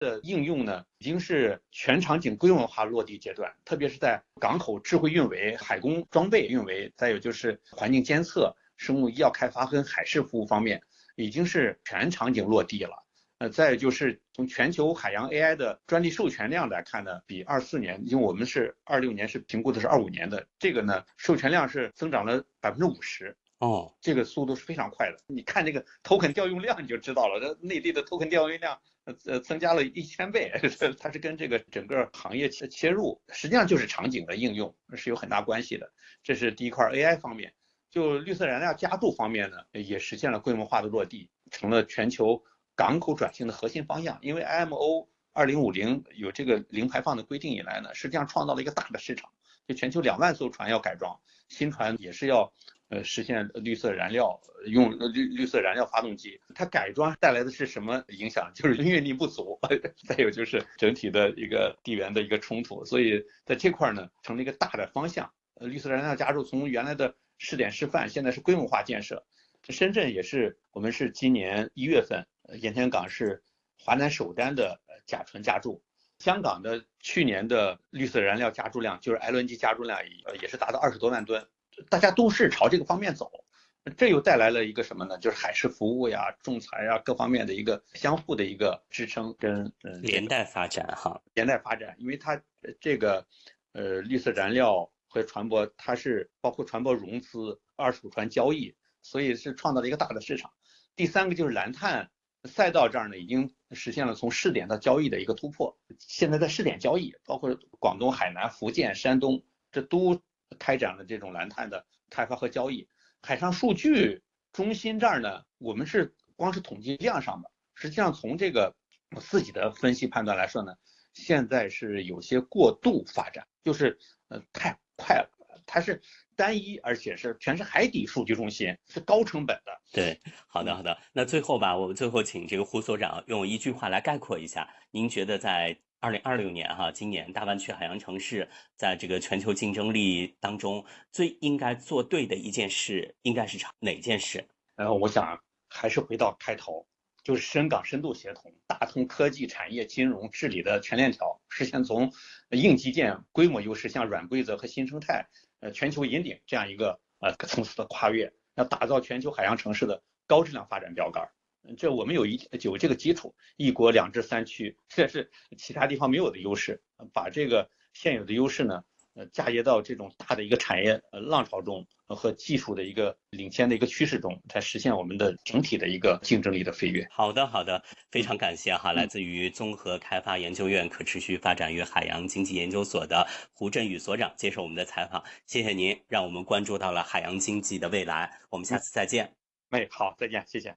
的应用呢，已经是全场景规模化落地阶段，特别是在港口智慧运维、海工装备运维，再有就是环境监测、生物医药开发跟海事服务方面，已经是全场景落地了。再有就是从全球海洋 AI 的专利授权量来看呢，比24年，因为我们是26年是评估的是25年的，这个呢授权量是增长了50%。这个速度是非常快的。你看这个 token 调用量你就知道了，这内地的 token 调用量增加了1000倍，它是跟这个整个行业切入，实际上就是场景的应用是有很大关系的。这是第一块 AI 方面。就绿色燃料加注方面呢，也实现了规模化的落地，成了全球港口转型的核心方向。因为 IMO 2050有这个零排放的规定以来呢，实际上创造了一个大的市场，就全球2万艘船要改装，新船也是要实现绿色燃料，用绿色燃料发动机。它改装带来的是什么影响？就是运力不足，再有就是整体的一个地缘的一个冲突。所以在这块呢，成了一个大的方向。绿色燃料加注从原来的试点示范，现在是规模化建设。深圳也是，我们是今年1月份，盐田港是华南首单的甲醇加注。香港的去年的绿色燃料加注量，就是 LNG 加注量也是达到20多万吨，大家都是朝这个方面走。这又带来了一个什么呢？就是海事服务呀、仲裁呀各方面的一个相互的一个支撑跟连带发展哈。 连带发展，因为它这个绿色燃料和船舶，它是包括船舶融资、二手船交易，所以是创造了一个大的市场。第三个就是蓝碳赛道这儿呢，已经实现了从试点到交易的一个突破。现在在试点交易，包括广东、海南、福建、山东，这都开展了这种蓝碳的开发和交易。海上数据中心这儿呢，我们是光是统计量上的，实际上从这个自己的分析判断来说呢，现在是有些过度发展，就是太快了，它是单一，而且是全是海底数据中心，是高成本的。 对，好的好的。那最后吧，我们最后请这个胡所长用一句话来概括一下，您觉得在2026年哈，今年大湾区海洋城市在这个全球竞争力当中，最应该做对的一件事，应该是哪件事？ 我想还是回到开头，就是深港深度协同，打通科技、产业、金融、治理的全链条，实现从硬基建规模优势向软规则和新生态全球引领这样一个层次的跨越，要打造全球海洋城市的高质量发展标杆。这我们有这个基础，1国2制3区，这是其他地方没有的优势。把这个现有的优势呢，嫁接到这种大的一个产业浪潮中和技术的一个领先的一个趋势中，才实现我们的整体的一个竞争力的飞跃。 好的好的，非常感谢哈，来自于综合开发研究院可持续发展与海洋经济研究所的胡振宇所长接受我们的采访，谢谢您，让我们关注到了海洋经济的未来。我们下次再见。 好，再見，謝謝。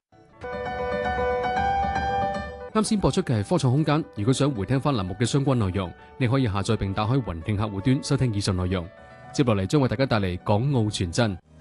啱先播出嘅係科創空間，如果想回聽翻欄目嘅相關內容，你可以下載並打開雲聽客戶端收聽以上內容。接落嚟將為大家帶嚟港澳傳真。